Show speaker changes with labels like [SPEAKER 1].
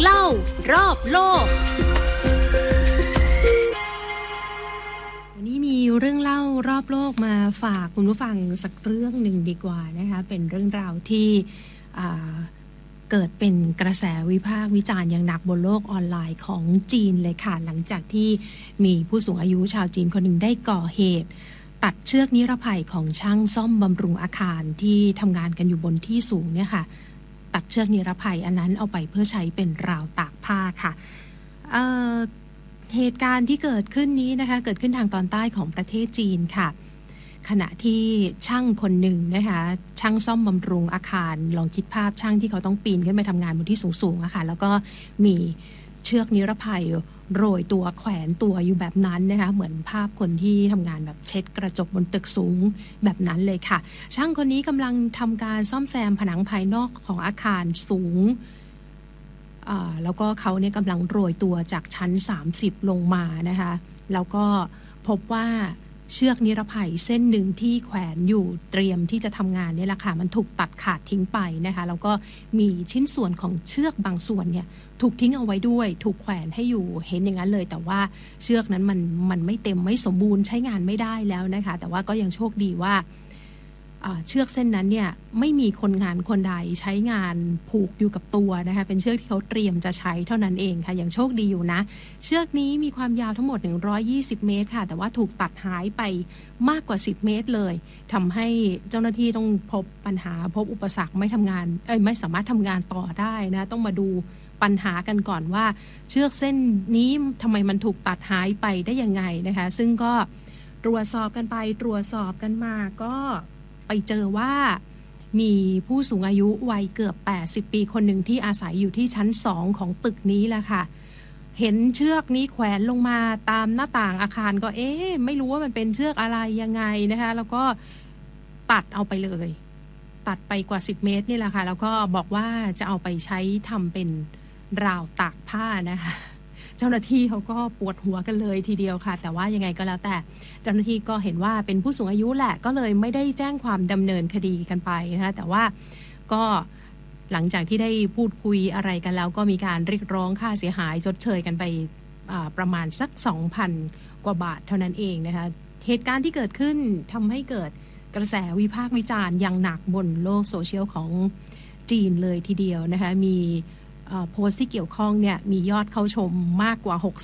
[SPEAKER 1] เล่ารอบโลกวันนี้มีเรื่องเล่ารอบโลกมาฝากคุณผู้ฟังสักเรื่องหนึ่งดีกว่านะคะเป็นเรื่องราวที่เกิดเป็นกระแสวิพากษ์วิจารณ์อย่างหนักบนโลกออนไลน์ของจีนเลยค่ะหลังจากที่มีผู้สูงอายุชาวจีนคนหนึ่งได้ก่อเหตุตัดเชือกนิรภัยของช่างซ่อมบำรุงอาคารที่ทำงานกันอยู่บนที่สูงเนี่ยค่ะตัดเชือกนิรภัยอันนั้นเอาไปเพื่อใช้เป็นราวตากผ้าค่ะเหตุการณ์ที่เกิดขึ้นนี้นะคะเกิดขึ้นทางตอนใต้ของประเทศจีนค่ะขณะที่ช่างคนหนึ่งนะคะช่างซ่อมบำรุงอาคารลองคิดภาพช่างที่เขาต้องปีนขึ้นไปทำงานบนที่สูงๆอะค่ะแล้วก็มีเชือกนิรภัยโรยตัวแขวนตัวอยู่แบบนั้นนะคะเหมือนภาพคนที่ทำงานแบบเช็ดกระจกบนตึกสูงแบบนั้นเลยค่ะช่างคนนี้กำลังทำการซ่อมแซมผนังภายนอกของอาคารสูงแล้วก็เขาเนี่ยกำลังโรยตัวจากชั้น30ลงมานะคะแล้วก็พบว่าเชือกนิรภัยเส้นหนึ่งที่แขวนอยู่เตรียมที่จะทำงานนี่แหละค่ะมันถูกตัดขาดทิ้งไปนะคะแล้วก็มีชิ้นส่วนของเชือกบางส่วนเนี่ยถูกทิ้งเอาไว้ด้วยถูกแขวนให้อยู่เห็นอย่างนั้นเลยแต่ว่าเชือกนั้นมันไม่เต็มไม่สมบูรณ์ใช้งานไม่ได้แล้วนะคะแต่ว่าก็ยังโชคดีว่าเชือกเส้นนั้นเนี่ยไม่มีคนงานคนใดใช้งานผูกอยู่กับตัวนะคะเป็นเชือกที่เขาเตรียมจะใช้เท่านั้นเองค่ะยังโชคดีอยู่นะเชือกนี้มีความยาวทั้งหมด120เมตรค่ะแต่ว่าถูกตัดหายไปมากกว่า10เมตรเลยทำให้เจ้าหน้าที่ต้องพบปัญหาพบอุปสรรคไม่สามารถทำงานต่อได้นะต้องมาดูปัญหากันก่อนว่าเชือกเส้นนี้ทำไมมันถูกตัดหายไปได้ยังไงนะคะซึ่งก็ตรวจสอบกันไปตรวจสอบกันมาก็ไปเจอว่ามีผู้สูงอายุวัยเกือบ80ปีคนหนึ่งที่อาศัยอยู่ที่ชั้น2ของตึกนี้แหละค่ะเห็นเชือกนี้แขวนลงมาตามหน้าต่างอาคารก็ไม่รู้ว่ามันเป็นเชือกอะไรยังไงนะคะแล้วก็ตัดเอาไปเลยตัดไปกว่า10เมตรนี่แหละค่ะแล้วก็บอกว่าจะเอาไปใช้ทำเป็นราวตากผ้านะคะเจ้าหน้าที่เขาก็ปวดหัวกันเลยทีเดียวค่ะแต่ว่ายังไงก็แล้วแต่เจ้าหน้าที่ก็เห็นว่าเป็นผู้สูงอายุแหละก็เลยไม่ได้แจ้งความดำเนินคดีกันไปนะคะแต่ว่าก็หลังจากที่ได้พูดคุยอะไรกันแล้วก็มีการเรียกร้องค่าเสียหายชดเชยกันไปประมาณสัก 2,000 กว่าบาทเท่านั้นเองนะคะเหตุการณ์ที่เกิดขึ้นทำให้เกิดกระแสวิพากษ์วิจารณ์อย่างหนักบนโลกโซเชียลของจีนเลยทีเดียวนะคะมีโพสต์ที่เกี่ยวข้องเนี่ยมียอดเข้าชมมากกว่า